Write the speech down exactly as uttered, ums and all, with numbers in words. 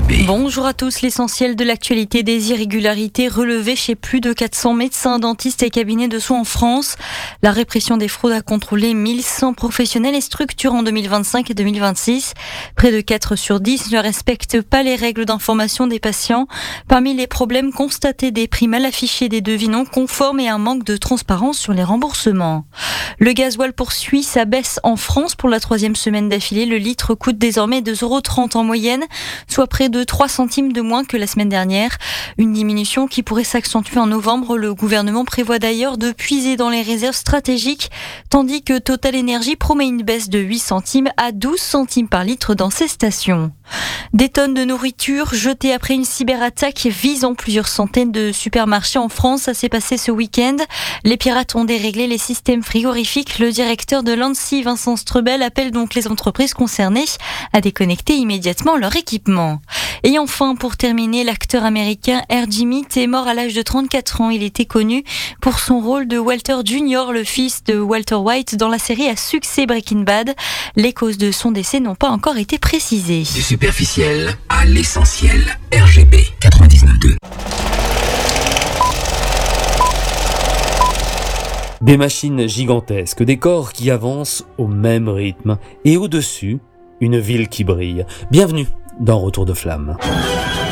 B. Bonjour à tous, l'essentiel de l'actualité, des irrégularités relevées chez plus de quatre cents médecins, dentistes et cabinets de soins en France. La répression des fraudes a contrôlé mille cent professionnels et structures en deux mille vingt-cinq et deux mille vingt-six. Près de quatre sur dix ne respectent pas les règles d'information des patients. Parmi les problèmes constatés, des prix mal affichés, des devis non conformes et un manque de transparence sur les remboursements. Le gasoil poursuit sa baisse en France pour la troisième semaine d'affilée. Le litre coûte désormais deux euros trente en moyenne, soit près de trois centimes de moins que la semaine dernière. Une diminution qui pourrait s'accentuer en novembre. Le gouvernement prévoit d'ailleurs de puiser dans les réserves stratégiques, tandis que Total Energy promet une baisse de huit centimes à douze centimes par litre dans ses stations. Des tonnes de nourriture jetées après une cyberattaque visant plusieurs centaines de supermarchés en France. Ça s'est passé ce week-end. Les pirates ont déréglé les systèmes frigorifiques. Le directeur de l'Anssi, Vincent Strebel, appelle donc les entreprises concernées à déconnecter immédiatement leur équipement. Et enfin, pour terminer, l'acteur américain R. Jimmy est mort à l'âge de trente-quatre ans. Il était connu pour son rôle de Walter Junior, le fils de Walter White, dans la série à succès Breaking Bad. Les causes de son décès n'ont pas encore été précisées. Du superficiel à l'essentiel. R G B quatre-vingt-dix-neuf deux. Des machines gigantesques, des corps qui avancent au même rythme et au-dessus, une ville qui brille. Bienvenue dans Retour de Flamme.